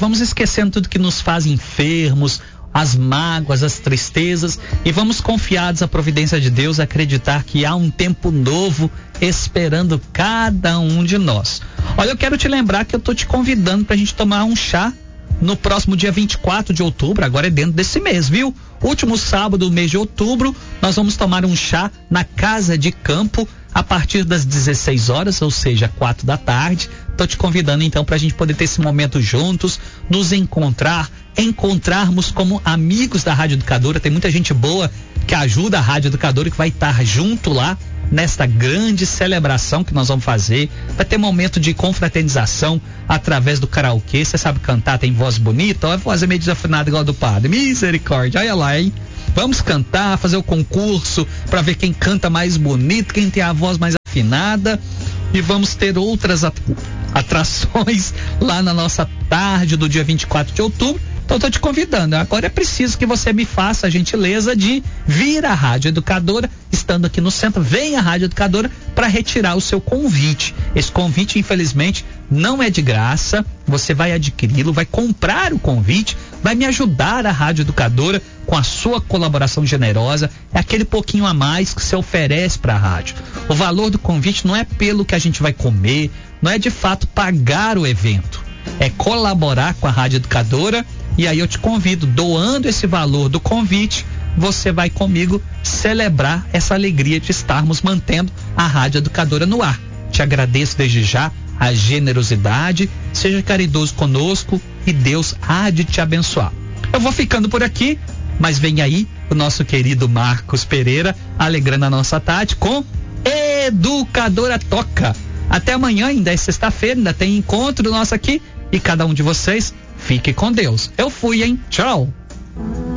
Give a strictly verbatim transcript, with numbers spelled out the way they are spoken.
vamos esquecendo tudo que nos faz enfermos, as mágoas, as tristezas, e vamos confiados à providência de Deus, acreditar que há um tempo novo esperando cada um de nós. Olha, eu quero te lembrar que eu tô te convidando pra gente tomar um chá no próximo dia vinte e quatro de outubro, agora é dentro desse mês, viu? Último sábado do mês de outubro, nós vamos tomar um chá na Casa de Campo a partir das dezesseis horas, ou seja, quatro da tarde. Tô te convidando então pra gente poder ter esse momento juntos, nos encontrar, encontrarmos como amigos da Rádio Educadora. Tem muita gente boa que ajuda a Rádio Educadora, que vai estar junto lá nesta grande celebração que nós vamos fazer. Vai ter momento de confraternização através do karaokê. Você sabe cantar, tem voz bonita, ou a voz é meio desafinada igual a do padre. Misericórdia, olha lá, hein? Vamos cantar, fazer o concurso para ver quem canta mais bonito, quem tem a voz mais afinada, e vamos ter outras atrações lá na nossa tarde do dia vinte e quatro de outubro. Então, estou te convidando. Agora é preciso que você me faça a gentileza de vir à Rádio Educadora, estando aqui no centro. Vem à Rádio Educadora para retirar o seu convite. Esse convite, infelizmente, não é de graça. Você vai adquiri-lo, vai comprar o convite, vai me ajudar a Rádio Educadora com a sua colaboração generosa. É aquele pouquinho a mais que você oferece para a rádio. O valor do convite não é pelo que a gente vai comer, não é de fato pagar o evento. É colaborar com a Rádio Educadora. E aí eu te convido, doando esse valor do convite, você vai comigo celebrar essa alegria de estarmos mantendo a Rádio Educadora no ar. Te agradeço desde já a generosidade, seja caridoso conosco e Deus há de te abençoar. Eu vou ficando por aqui, mas vem aí o nosso querido Marcos Pereira, alegrando a nossa tarde com Educadora Toca. Até amanhã, ainda é sexta-feira, ainda tem encontro nosso aqui, e cada um de vocês fique com Deus. Eu fui, hein? Tchau!